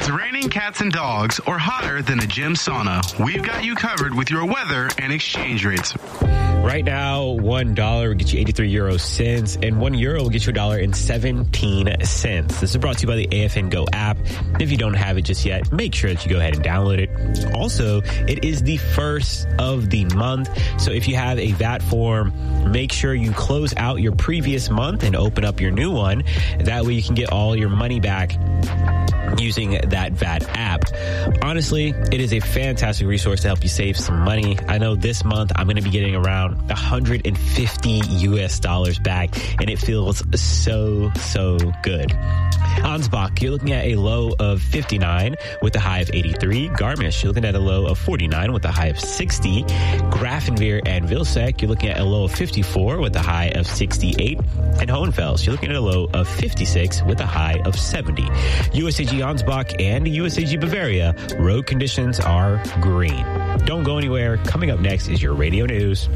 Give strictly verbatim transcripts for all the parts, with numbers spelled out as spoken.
it's raining cats and dogs or hotter than a gym sauna, we've got you covered with your weather and exchange rates. Right now, one dollar will get you eighty-three euro cents, and one euro will get you a dollar and seventeen cents. This is brought to you by the A F N Go app. If you don't have it just yet, make sure that you go ahead and download it. Also, it is the first of the month, so if you have a V A T form, make sure you close out your previous month and open up your new one. That way you can get all your money back using that V A T app. Honestly, it is a fantastic resource to help you save some money. I know this month I'm going to be getting around one hundred fifty U S dollars back, and it feels so, so good. Ansbach, you're looking at a low of fifty-nine with a high of eighty-three. Garmisch, you're looking at a low of forty-nine with a high of sixty. Grafenweer and Vilsek, you're looking at a low of fifty-four with a high of sixty-eight. And Hohenfels, you're looking at a low of fifty-six with a high of seventy. U S A G Ansbach and U S A G Bavaria, road conditions are green. Don't go anywhere. Coming up next is your radio news.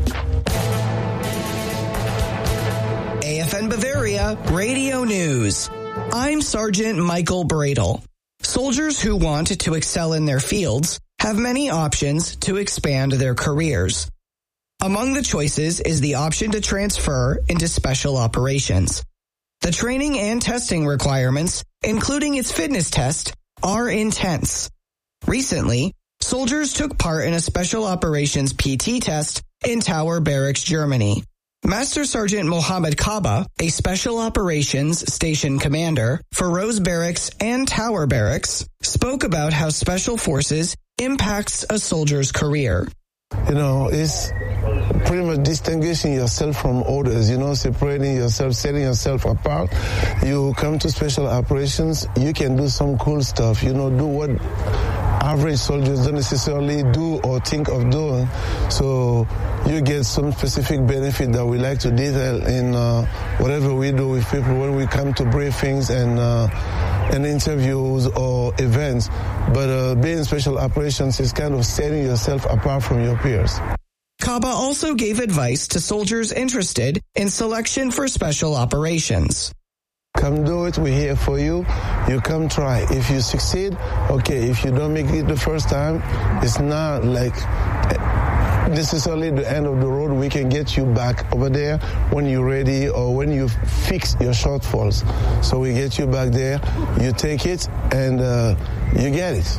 A F N Bavaria Radio News. I'm Sergeant Michael Bradle. Soldiers who want to excel in their fields have many options to expand their careers. Among the choices is the option to transfer into special operations. The training and testing requirements, including its fitness test, are intense. Recently, soldiers took part in a special operations P T test in Tower Barracks, Germany. Master Sergeant Mohammed Kaba, a Special Operations Station Commander for Rose Barracks and Tower Barracks, spoke about how Special Forces impacts a soldier's career. You know, it's pretty much distinguishing yourself from others, you know, separating yourself, setting yourself apart. You come to Special Operations, you can do some cool stuff, you know, do what average soldiers don't necessarily do or think of doing. So you get some specific benefit that we like to detail in uh, whatever we do with people when we come to briefings and uh, and interviews or events. But uh, being in Special Operations is kind of setting yourself apart from your peers. Kaba also gave advice to soldiers interested in selection for Special Operations. Come do it. We're here for you. You come try. If you succeed, okay. If you don't make it the first time, it's not like necessarily the end of the road. We can get you back over there when you're ready or when you fix your shortfalls. So we get you back there. You take it and uh, you get it.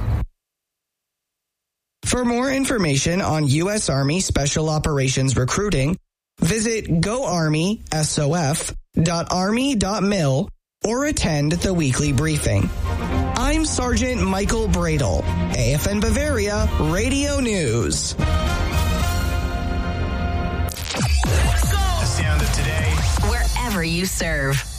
For more information on U S Army Special Operations recruiting, visit go army sof dot army dot mil or attend the weekly briefing. I'm Sergeant Michael Bradle, A F N Bavaria Radio News. The sound of today. Wherever you serve.